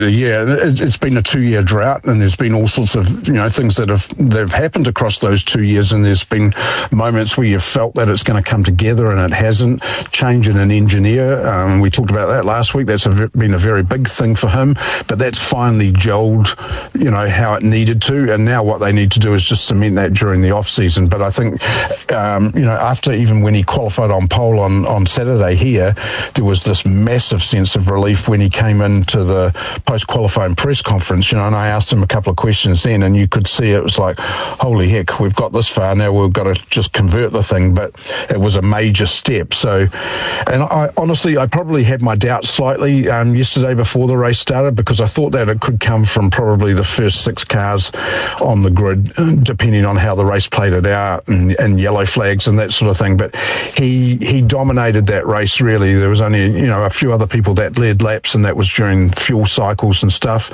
Yeah, it's been a 2-year drought, and there's been all sorts of things that have happened across those 2 years, and there's been moments where you've felt that it's going to come together and it hasn't. Change in an engineer, we talked about that last week. That's been a very big thing for him, but that's finally gelled, how it needed to, and now what they need to do is just cement that during the off season. But I think, after even when he qualified on pole on Saturday here, there was this massive sense of relief when he came into the post-qualifying press conference, and I asked him a couple of questions then, and you could see it was like, holy heck, we've got this far, now we've got to just convert the thing. But it was a major step. So, and I honestly probably had my doubts slightly yesterday before the race started, because I thought that it could come from probably the first 6 cars on the grid, depending on how the race played it out, and yellow flags and that sort of thing. But he dominated that race, really. There was only a few other people that led laps, and that was during fuel cycles and stuff,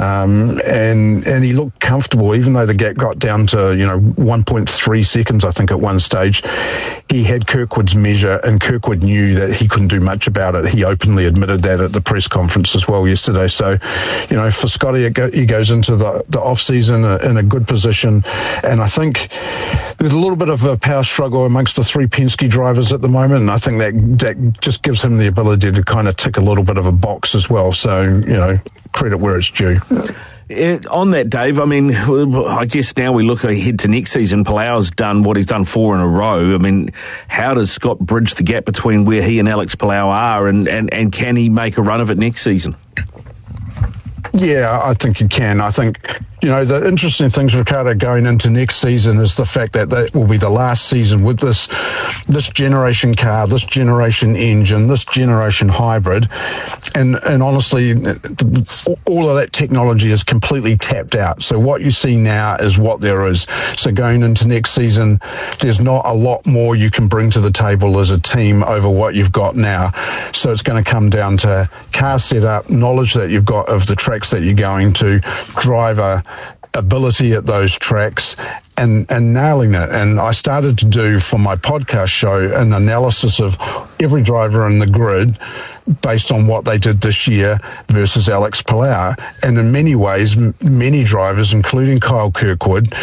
and he looked comfortable, even though the gap got down to 1.3 seconds, I think, at one stage. He had Kirkwood's measure, and Kirkwood knew that he couldn't do much about it. He openly admitted that at the press conference as well yesterday. So, for Scotty, he goes into the off-season in a good position, and I think there's a little bit of a power struggle amongst the 3 Penske drivers at the moment, and I think that just gives him the ability to kind of tick a little bit of a box as well. So, credit where it's due. On that, Dave, I mean, I guess now we look ahead to next season. Palau's done what he's done 4 in a row. I mean, how does Scott bridge the gap between where he and Alex Palau are, and can he make a run of it next season? Yeah, I think he can. I think, the interesting things, Ricardo, going into next season is the fact that will be the last season with this generation car, this generation engine, this generation hybrid. And honestly, all of that technology is completely tapped out. So what you see now is what there is. So going into next season, there's not a lot more you can bring to the table as a team over what you've got now. So it's going to come down to car setup, knowledge that you've got of the tracks that you're going to, driver ability at those tracks, and nailing it. And I started to do, for my podcast show, an analysis of every driver in the grid based on what they did this year versus Alex Palau. And in many ways, many drivers, including Kyle Kirkwood,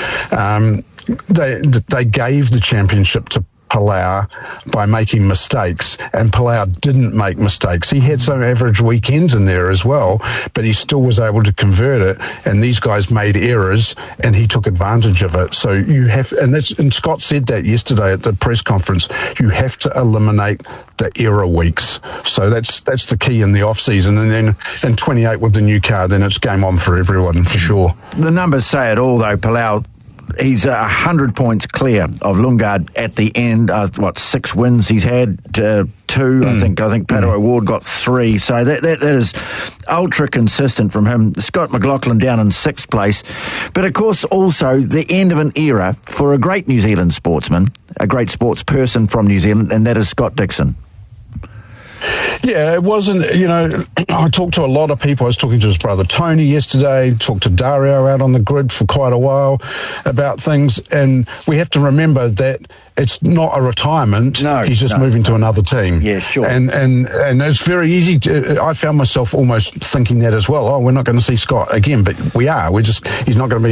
they gave the championship to Palau by making mistakes, and Palau didn't make mistakes. He had some average weekends in there as well, but he still was able to convert it, and these guys made errors, and he took advantage of it. So you have, and Scott said that yesterday at the press conference, you have to eliminate the error weeks. So that's the key in the off season, and then in 28 with the new car, then it's game on for everyone, for sure. The numbers say it all, though. Palau, he's 100 points clear of Lundgaard at the end. 6 wins he's had, 2. I think Pato O'Ward got 3. So that is ultra consistent from him. Scott McLaughlin down in 6th place. But of course, also the end of an era for a great New Zealand sportsman, a great sports person from New Zealand, and that is Scott Dixon. Yeah, it wasn't, I talked to a lot of people. I was talking to his brother Tony yesterday, talked to Dario out on the grid for quite a while about things, and we have to remember that it's not a retirement. No, he's just moving to another team. Yeah, sure. And it's very easy I found myself almost thinking that as well. Oh, we're not going to see Scott again, but we are. He's not going to be